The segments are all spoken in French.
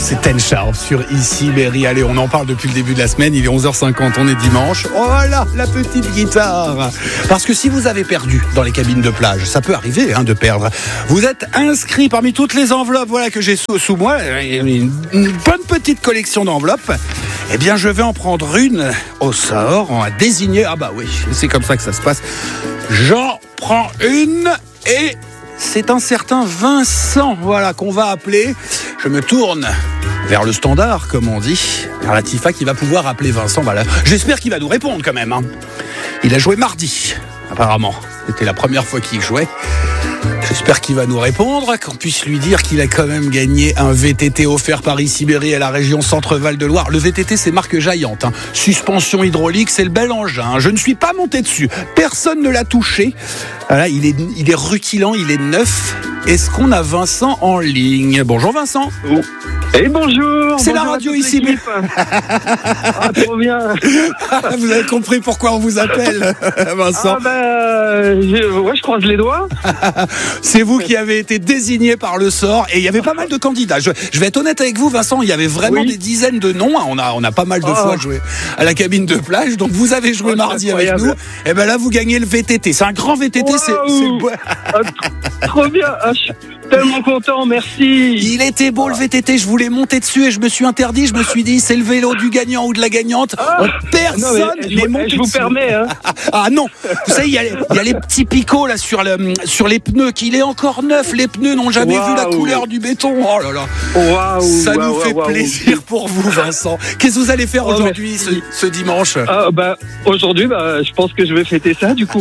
c'est Ten Sharp sur Ici Berry. Allez, on en parle depuis le début de la semaine. Il est 11h50, on est dimanche. Oh là, la petite guitare. Parce que si vous avez perdu dans les cabines de plage, ça peut arriver de perdre. Vous êtes inscrit parmi toutes les enveloppes que j'ai sous moi. Une bonne petite collection d'enveloppes. Eh bien, je vais en prendre une au sort. On va désigner. Ah bah oui, c'est comme ça que ça se passe. J'en prends une et c'est un certain Vincent, qu'on va appeler. Je me tourne vers le standard, comme on dit, vers la Tifa qui va pouvoir appeler Vincent. Voilà. J'espère qu'il va nous répondre quand même. Il a joué mardi, apparemment. C'était la première fois qu'il jouait. J'espère qu'il va nous répondre, qu'on puisse lui dire qu'il a quand même gagné un VTT offert par Ici Berry à la région Centre-Val de Loire. Le VTT, c'est marque Giant. Suspension hydraulique, c'est le bel engin. Je ne suis pas monté dessus. Personne ne l'a touché. Voilà, il est rutilant, il est neuf. Est-ce qu'on a Vincent en ligne ? Bonjour Vincent. Oh. Et bonjour. C'est la radio Ici Berry. Ah, trop bien. Vous avez compris pourquoi on vous appelle, Vincent ? Je croise les doigts. C'est vous qui avez été désigné par le sort et il y avait pas mal de candidats. Je vais être honnête avec vous, Vincent, il y avait vraiment des dizaines de noms. On a pas mal de fois joué à la cabine de plage. Donc vous avez joué mardi avec nous. Et ben là, vous gagnez le VTT. C'est un grand VTT. Wow. Trop bien. Je suis tellement content. Merci. Il était beau le VTT. Je voulais monter dessus et je me suis interdit. Je me suis dit, c'est le vélo du gagnant ou de la gagnante. Personne n'est monté dessus. Je vous permets. Ah non. Vous savez, il y a les petles petits picots là sur les pneus, qu'il est encore neuf. Les pneus n'ont jamais vu la couleur du béton. Oh là là. Ça nous fait plaisir pour vous, Vincent. Qu'est-ce que vous allez faire aujourd'hui, ce dimanche? Aujourd'hui, je pense que je vais fêter ça, du coup.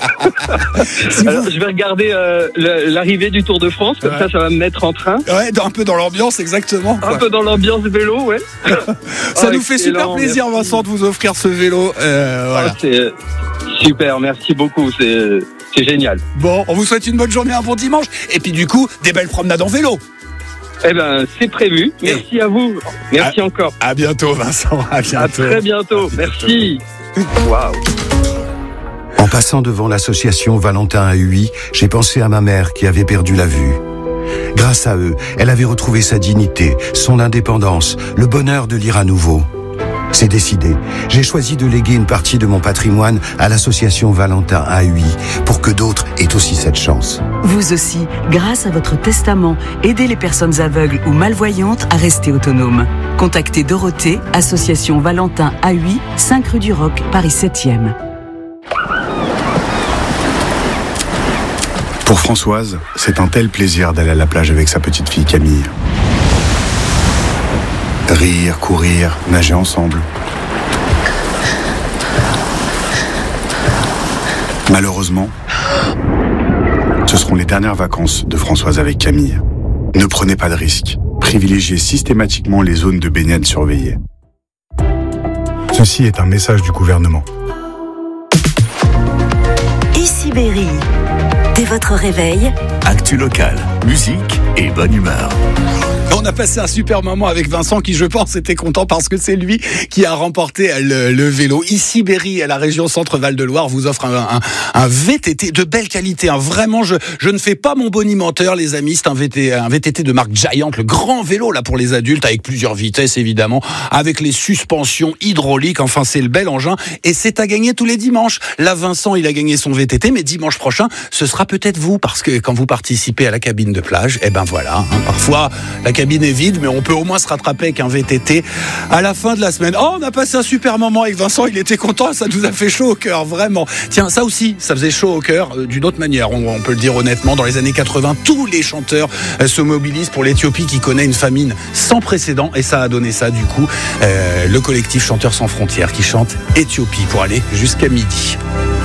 Alors, je vais regarder l'arrivée du Tour de France, comme ça va me mettre en train. Ouais, un peu dans l'ambiance, exactement. Un peu dans l'ambiance vélo, ouais. Ça nous fait super plaisir, Vincent, de vous offrir ce vélo. Voilà. C'est super, merci beaucoup, c'est génial. Bon, on vous souhaite une bonne journée, un bon dimanche. Et puis du coup, des belles promenades en vélo. Eh ben, c'est prévu. Merci à vous. Merci encore. À bientôt, Vincent. À bientôt. À très bientôt. Merci. Waouh. En passant devant l'association Valentin à Huy, j'ai pensé à ma mère qui avait perdu la vue. Grâce à eux, elle avait retrouvé sa dignité, son indépendance, le bonheur de lire à nouveau. C'est décidé. J'ai choisi de léguer une partie de mon patrimoine à l'association Valentin à Huy pour que d'autres aient aussi cette chance. Vous aussi, grâce à votre testament, aidez les personnes aveugles ou malvoyantes à rester autonomes. Contactez Dorothée, association Valentin à Huy, 5 rue du Roc, Paris 7e. Pour Françoise, c'est un tel plaisir d'aller à la plage avec sa petite fille Camille. Rire, courir, nager ensemble. Malheureusement, ce seront les dernières vacances de Françoise avec Camille. Ne prenez pas de risques. Privilégiez systématiquement les zones de baignade surveillées. Ceci est un message du gouvernement. Ici Berry. Dès votre réveil, actu locale, musique et bonne humeur. On a passé un super moment avec Vincent qui, je pense, était content parce que c'est lui qui a remporté le vélo. Ici Berry, à la région Centre-Val de Loire, vous offre un VTT de belle qualité. Vraiment, je ne fais pas mon bonimenteur, les amis. C'est un VTT de marque Giant, le grand vélo là pour les adultes, avec plusieurs vitesses évidemment, avec les suspensions hydrauliques. Enfin, c'est le bel engin et c'est à gagner tous les dimanches. Là, Vincent, il a gagné son VTT, mais dimanche prochain, ce sera peut-être vous, parce que quand vous participez à la cabine de plage, parfois la cabine est vide, mais on peut au moins se rattraper avec un VTT à la fin de la semaine. Oh, on a passé un super moment avec Vincent, il était content, ça nous a fait chaud au cœur, vraiment. Tiens, ça aussi, ça faisait chaud au cœur d'une autre manière, on peut le dire honnêtement. Dans les années 80, tous les chanteurs se mobilisent pour l'Éthiopie qui connaît une famine sans précédent, et ça a donné ça du coup, le collectif Chanteurs sans frontières qui chante Éthiopie pour aller jusqu'à midi.